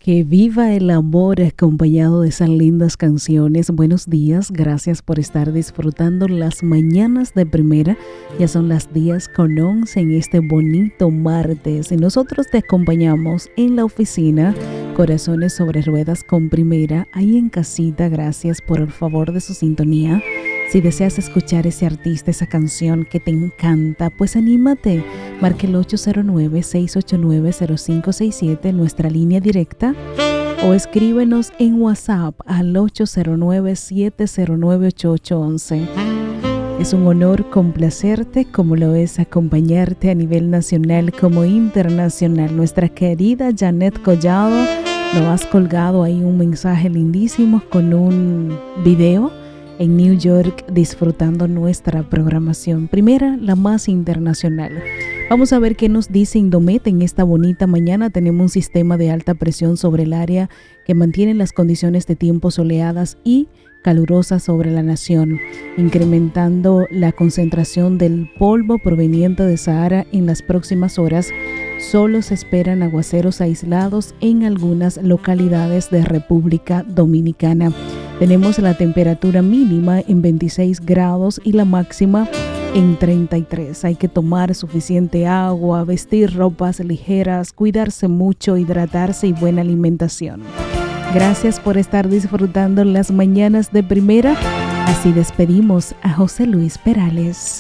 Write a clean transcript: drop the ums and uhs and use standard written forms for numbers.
Que viva el amor acompañado de esas lindas canciones. Buenos días, gracias por estar disfrutando las mañanas de primera. Ya son las 10:11 en este bonito martes y nosotros te acompañamos en la oficina. Corazones sobre ruedas con primera, ahí en casita. Gracias por el favor de su sintonía. Si deseas escuchar ese artista, esa canción que te encanta, pues anímate. Marque el 809-689-0567, nuestra línea directa, o escríbenos en WhatsApp al 809-709-8811. Es un honor complacerte, como lo es acompañarte a nivel nacional como internacional. Nuestra querida Janet Collado nos has colgado ahí un mensaje lindísimo con un video en New York disfrutando nuestra programación. Primera, la más internacional. Vamos a ver qué nos dice Indomet en esta bonita mañana. Tenemos un sistema de alta presión sobre el área que mantiene las condiciones de tiempo soleadas y calurosas sobre la nación, incrementando la concentración del polvo proveniente de Sahara en las próximas horas. Solo se esperan aguaceros aislados en algunas localidades de República Dominicana. Tenemos la temperatura mínima en 26 grados y la máxima en 33. Hay que tomar suficiente agua, vestir ropas ligeras, cuidarse mucho, hidratarse y buena alimentación. Gracias por estar disfrutando las mañanas de primera. Así despedimos a José Luis Perales.